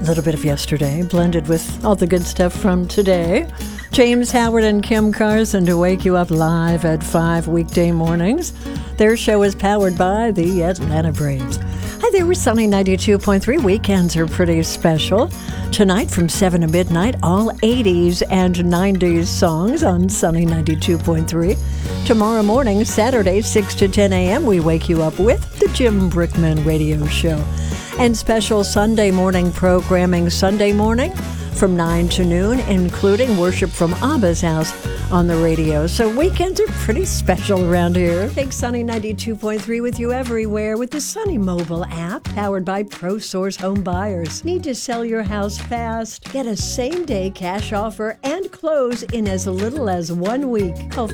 little bit of yesterday, blended with all the good stuff from today. James Howard and Kim Carson to wake you up live at 5 weekday mornings. Their show is powered by the Atlanta Braves. Hi there, we're Sunny 92.3. Weekends are pretty special. Tonight from 7 to midnight, all 80s and 90s songs on Sunny 92.3. Tomorrow morning, Saturday, 6 to 10 a.m., we wake you up with the Jim Brickman Radio Show. And special Sunday morning programming Sunday morning from 9 to noon, including worship from Abba's house on the radio. So weekends are pretty special around here. Take Sunny 92.3 with you everywhere with the Sunny mobile app powered by ProSource Home Buyers. Need to sell your house fast? Get a same-day cash offer and close in as little as 1 week. Call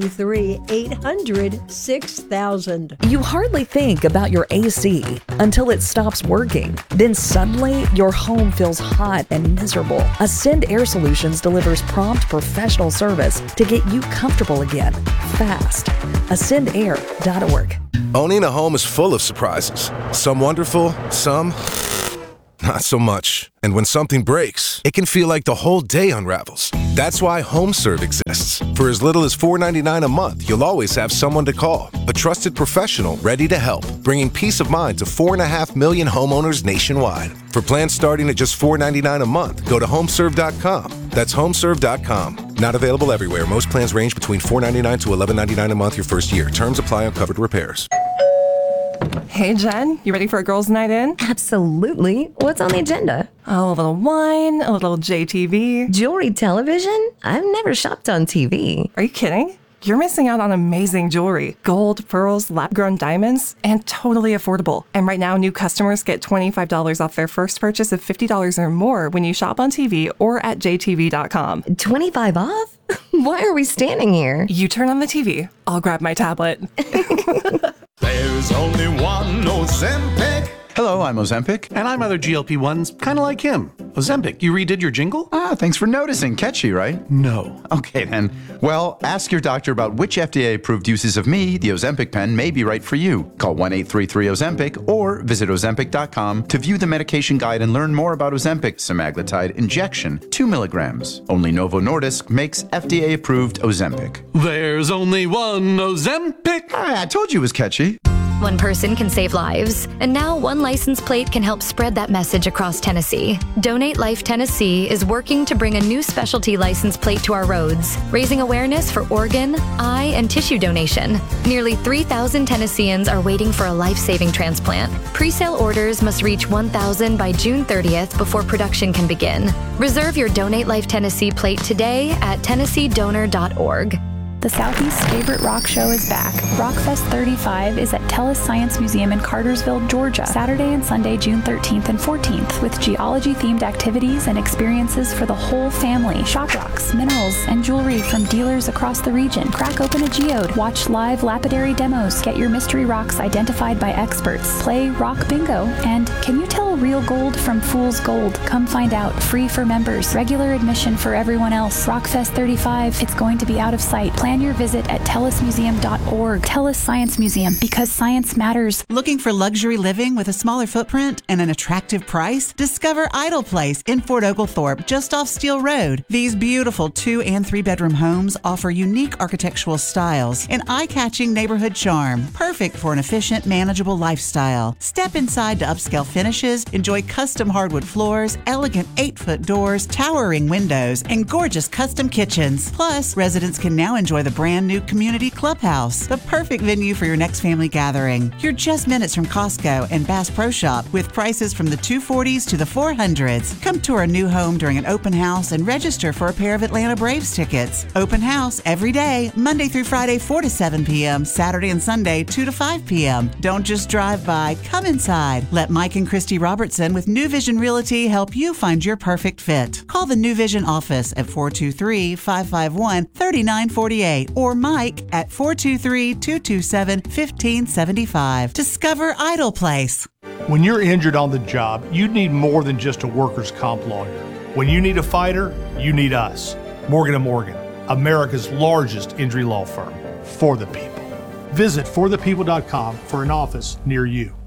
423-800-6000. You hardly think about your AC until it stops working. Then suddenly, your home feels hot and miserable. Ascend Air Solutions delivers prompt professional service to get you comfortable again, fast. AscendAir.org. Owning a home is full of surprises. Some wonderful, some not so much. And when something breaks, it can feel like the whole day unravels. That's why HomeServe exists. For as little as $4.99 a month, you'll always have someone to call. A trusted professional ready to help, bringing peace of mind to 4.5 million homeowners nationwide. For plans starting at just $4.99 a month, go to homeserve.com. That's homeserve.com. Not available everywhere. Most plans range between $4.99 to $11.99 a month your first year. Terms apply on covered repairs. Hey, Jen, you ready for a girls' night in? Absolutely. What's on the agenda? Oh, a little wine, a little JTV. Jewelry television? I've never shopped on TV. Are you kidding? You're missing out on amazing jewelry. Gold, pearls, lab-grown diamonds, and totally affordable. And right now, new customers get $25 off their first purchase of $50 or more when you shop on TV or at jtv.com. 25 off? Why are we standing here? You turn on the TV. I'll grab my tablet. There's only one Ozempic. Hello, I'm Ozempic. And I'm other GLP-1s, kind of like him. Ozempic, you redid your jingle? Thanks for noticing. Catchy, right? No. Okay, then. Well, ask your doctor about which FDA-approved uses of me, the Ozempic pen, may be right for you. Call 1-833-OZEMPIC or visit Ozempic.com to view the medication guide and learn more about Ozempic semaglutide injection, 2 milligrams. Only Novo Nordisk makes FDA-approved Ozempic. There's only one Ozempic. I told you it was catchy. One person can save lives, and now one license plate can help spread that message across Tennessee. Donate Life Tennessee is working to bring a new specialty license plate to our roads, raising awareness for organ, eye, and tissue donation. Nearly 3,000 Tennesseans are waiting for a life-saving transplant. Pre-sale orders must reach 1,000 by June 30th before production can begin. Reserve your Donate Life Tennessee plate today at tennesseedonor.org. The Southeast's favorite rock show is back. Rockfest 35 is at Tellus Science Museum in Cartersville, Georgia, Saturday and Sunday, June 13th and 14th, with geology-themed activities and experiences for the whole family. Shop rocks, minerals, and jewelry from dealers across the region. Crack open a geode, watch live lapidary demos, get your mystery rocks identified by experts, play rock bingo, and can you tell real gold from fool's gold? Come find out. Free for members. Regular admission for everyone else. Rockfest 35, it's going to be out of sight. Plan your visit at tellusmuseum.org. Tellus Science Museum, because science matters. Looking for luxury living with a smaller footprint and an attractive price? Discover Idle Place in Fort Oglethorpe, just off Steel Road. These beautiful 2 and 3 bedroom homes offer unique architectural styles and eye-catching neighborhood charm, perfect for an efficient, manageable lifestyle. Step inside to upscale finishes, enjoy custom hardwood floors, elegant 8-foot doors, towering windows, and gorgeous custom kitchens. Plus, residents can now enjoy the brand new community clubhouse, the perfect venue for your next family gathering. You're just minutes from Costco and Bass Pro Shop with prices from the $240s to the $400s. Come tour a new home during an open house and register for a pair of Atlanta Braves tickets. Open house every day, Monday through Friday, 4 to 7 p.m., Saturday and Sunday, 2 to 5 p.m. Don't just drive by, come inside. Let Mike and Christy Robertson with New Vision Realty help you find your perfect fit. Call the New Vision office at 423-551-3948 or Mike at 423-227-1575. Discover Idle Place. When you're injured on the job, you need more than just a workers' comp lawyer. When you need a fighter, you need us. Morgan & Morgan, America's largest injury law firm. For the people. Visit forthepeople.com for an office near you.